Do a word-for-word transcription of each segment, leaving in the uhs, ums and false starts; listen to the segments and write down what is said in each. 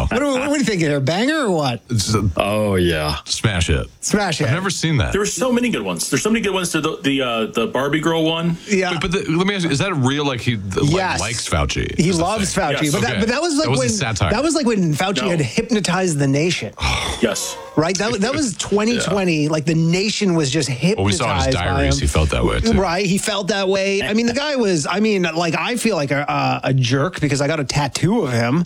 What do, what do you think? A banger or what? Oh yeah, smash it, smash it. I've never seen that. There were so many good ones. There's so many good ones. To the the, uh, the Barbie girl one. Yeah, Wait, but the, let me ask you: is that real? Like he like, yes. likes Fauci? He loves Fauci, yes. but okay. that but that was like that when satire. that was like when Fauci No. had hypnotized the nation. Yes. Right. That that was twenty twenty. Yeah. Like the nation was just hypnotized. Well, we saw in his diaries. He felt that way too. Right. He felt that way. I mean, the guy was. I mean, like I feel like a, uh, a jerk because I got a tattoo of him.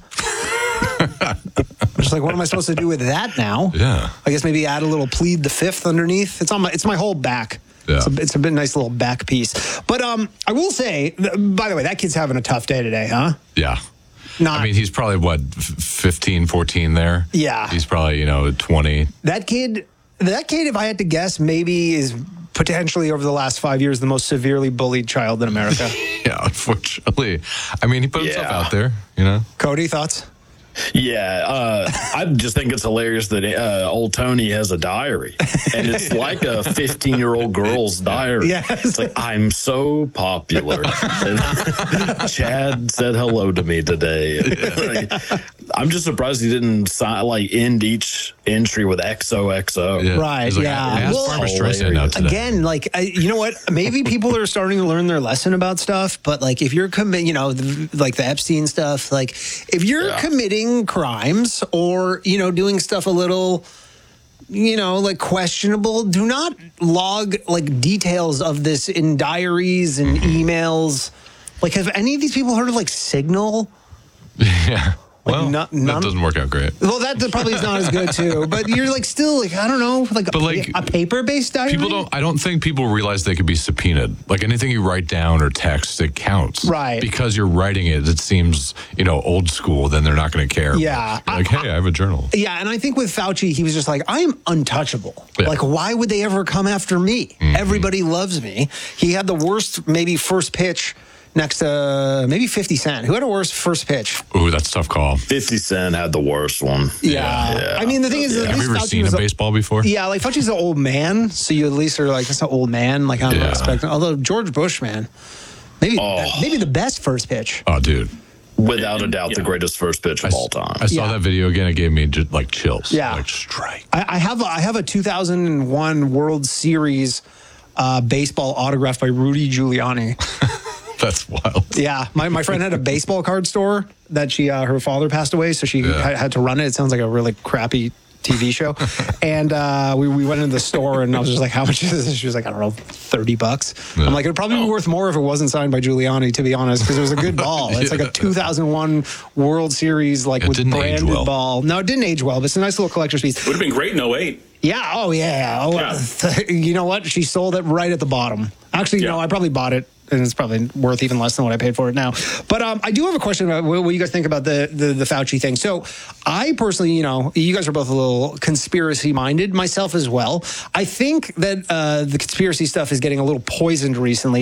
Just like, what am I supposed to do with that now? Yeah. I guess maybe add a little plead the fifth underneath. It's on my. It's my whole back. Yeah. It's a, it's a bit nice little back piece. But um, I will say, by the way, that kid's having a tough day today, huh? Yeah. Not, I mean, he's probably, what, fifteen, fourteen there? Yeah. He's probably, you know, twenty. That kid, that kid, if I had to guess, maybe is potentially over the last five years the most severely bullied child in America. Yeah, unfortunately. I mean, he put himself Yeah. out there, you know? Cody, thoughts? Yeah, uh, I just think it's hilarious that uh, old Tony has a diary, and it's like a fifteen-year-old girl's diary. Yes. It's like, I'm so popular. And Chad said hello to me today. Like, I'm just surprised he didn't sign, like end each entry with X O X O. Yeah. Right, He's like, yeah. I asked Well, Barbara Streisand out today. Again, like, I, you know what? Maybe people are starting to learn their lesson about stuff, but like, if you're committing, you know, the, like the Epstein stuff, like, if you're Yeah. committing crimes or, you know, doing stuff a little, you know, like questionable, do not log like details of this in diaries and emails. Like, have any of these people heard of like Signal? Yeah. Like, Well, not- that none- doesn't work out great. Well, that probably is not as good too. But you're like still like I don't know, like, But, a, like, a paper-based diary. People don't, I don't think people realize they could be subpoenaed. Like anything you write down or text, it counts. Right. Because you're writing it, it seems, you know, old school, then they're not going to care. Yeah. You're like, hey, I have a journal. Yeah, and I think with Fauci, he was just like, I am untouchable. Yeah. Like, why would they ever come after me? Mm-hmm. Everybody loves me. He had the worst, maybe first pitch next to maybe fifty Cent. Who had a worse first pitch? Ooh, that's a tough call. fifty Cent had the worst one. Yeah. Yeah. I mean, the thing is, at Have least you ever Fauci seen a was baseball before? Yeah, like Fauci's an old man, so you at least are like, that's an old man. Like, I'm Yeah. not expecting. Although George Bush, man, maybe Oh. maybe the best first pitch. Oh, dude. Without a doubt, the Yeah. greatest first pitch of all time. I saw Yeah. that video again. It gave me just like chills. Yeah. Like strike. I, I have a, I have a two thousand one World Series uh, baseball autographed by Rudy Giuliani. That's wild. Yeah, my, my friend had a baseball card store that she uh, her father passed away, so she Yeah. had, had to run it. It sounds like a really crappy T V show. And uh, we, we went into the store, and I was just like, how much is this? She was like, I don't know, thirty bucks. Yeah. I'm like, it'd probably be worth more if it wasn't signed by Giuliani, to be honest, because it was a good ball. It's like a two thousand one World Series, like It with didn't age branded well. ball. No, it didn't age well, but it's a nice little collector's piece. Would have been great in oh eight. Yeah. Oh, yeah. Oh, Yeah. uh, you know what? She sold it right at the bottom. Actually, Yeah. no, I probably bought it, and it's probably worth even less than what I paid for it now. But um, I do have a question about what, what you guys think about the, the the Fauci thing. So, I personally, you know, you guys are both a little conspiracy minded, myself as well. I think that uh, the conspiracy stuff is getting a little poisoned recently.